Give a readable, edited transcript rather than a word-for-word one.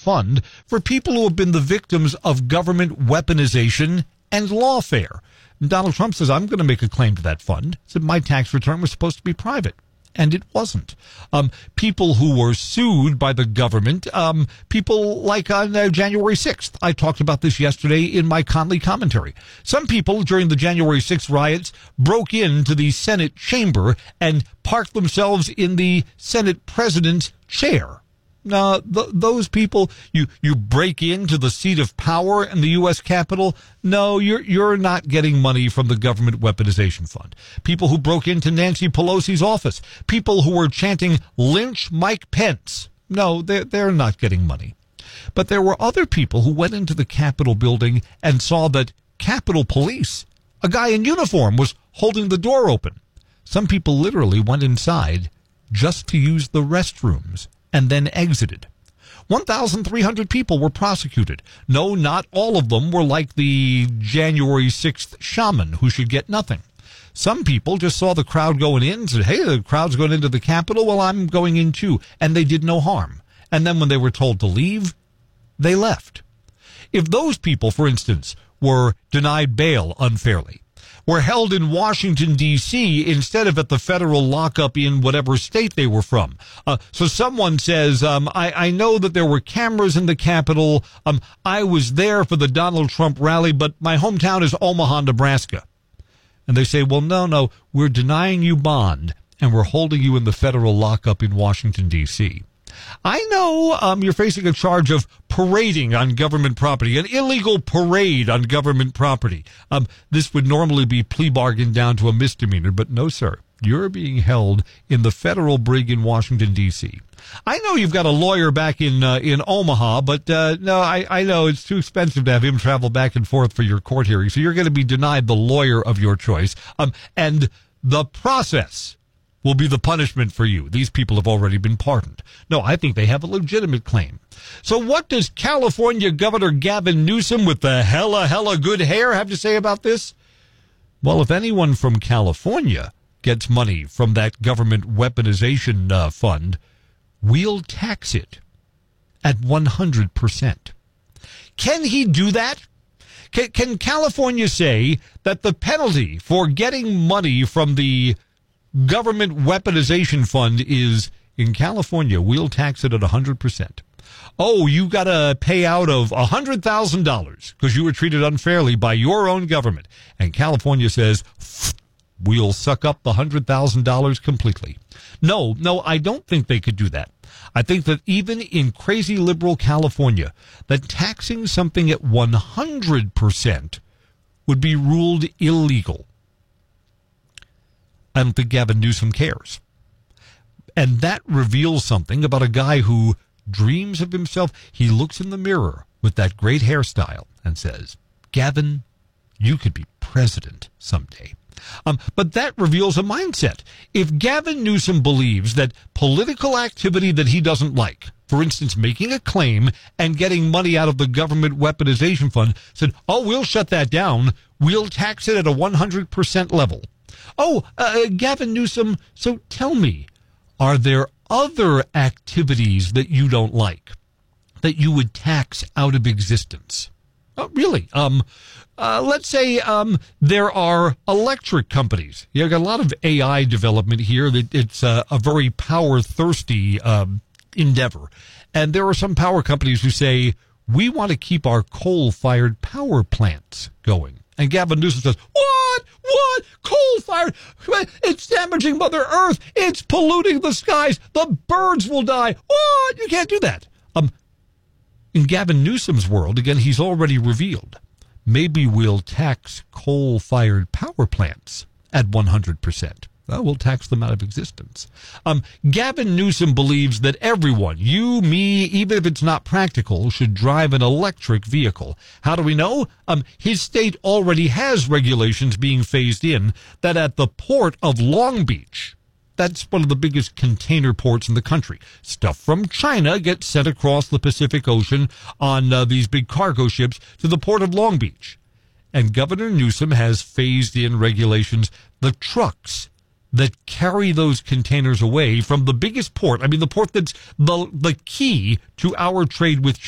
fund for people who have been the victims of government weaponization and lawfare. And Donald Trump says, I'm going to make a claim to that fund. He said my tax return was supposed to be private. And it wasn't. People who were sued by the government, people like on January 6th. I talked about this yesterday in my Conley commentary. Some people during the January 6th riots broke into the Senate chamber and parked themselves in the Senate president's chair. Now, those people, you break into the seat of power in the U.S. Capitol. No, you're not getting money from the government weaponization fund. People who broke into Nancy Pelosi's office, people who were chanting "Lynch Mike Pence." No, they're not getting money. But there were other people who went into the Capitol building and saw that Capitol Police, a guy in uniform, was holding the door open. Some people literally went inside just to use the restrooms and then exited. 1,300 people were prosecuted. No, not all of them were like the January 6th shaman who should get nothing. Some people just saw the crowd going in and said, hey, the crowd's going into the Capitol, well, I'm going in too. And they did no harm. And then when they were told to leave, they left. If those people, for instance, were denied bail unfairly, were held in Washington, D.C. instead of at the federal lockup in whatever state they were from. So someone says, I know that there were cameras in the Capitol. I was there for the Donald Trump rally, but my hometown is Omaha, Nebraska. And they say, well, no, we're denying you bond, and we're holding you in the federal lockup in Washington, D.C. I know you're facing a charge of parading on government property, an illegal parade on government property. This would normally be plea bargained down to a misdemeanor, but no, sir. You're being held in the federal brig in Washington, D.C. I know you've got a lawyer back in Omaha, but no, I know it's too expensive to have him travel back and forth for your court hearing, so you're going to be denied the lawyer of your choice. And the process will be the punishment for you. These people have already been pardoned. No, I think they have a legitimate claim. So what does California Governor Gavin Newsom with the hella good hair have to say about this? Well, if anyone from California gets money from that government weaponization fund, we'll tax it at 100%. Can he do that? Can California say that the penalty for getting money from the government weaponization fund is, in California, we'll tax it at 100%. Oh, you got a payout of $100,000 because you were treated unfairly by your own government. And California says, we'll suck up the $100,000 completely. No, I don't think they could do that. I think that even in crazy liberal California, that taxing something at 100% would be ruled illegal. I don't think Gavin Newsom cares. And that reveals something about a guy who dreams of himself. He looks in the mirror with that great hairstyle and says, Gavin, you could be president someday. But that reveals a mindset. If Gavin Newsom believes that political activity that he doesn't like, for instance, making a claim and getting money out of the government weaponization fund, said, oh, we'll shut that down. We'll tax it at a 100% level. Oh, Gavin Newsom, so tell me, are there other activities that you don't like that you would tax out of existence? Oh, really? Let's say there are electric companies. You've got a lot of AI development here. It's a very power-thirsty endeavor. And there are some power companies who say, we want to keep our coal-fired power plants going. And Gavin Newsom says, what? Coal-fired? It's damaging Mother Earth. It's polluting the skies. The birds will die. What? You can't do that. In Gavin Newsom's world, again, he's already revealed, maybe we'll tax coal-fired power plants at 100%. Well, we'll tax them out of existence. Gavin Newsom believes that everyone, you, me, even if it's not practical, should drive an electric vehicle. How do we know? His state already has regulations being phased in that at the port of Long Beach, that's one of the biggest container ports in the country. Stuff from China gets sent across the Pacific Ocean on these big cargo ships to the port of Long Beach. And Governor Newsom has phased in regulations. The trucks that carry those containers away from the biggest port, I mean the port that's the key to our trade with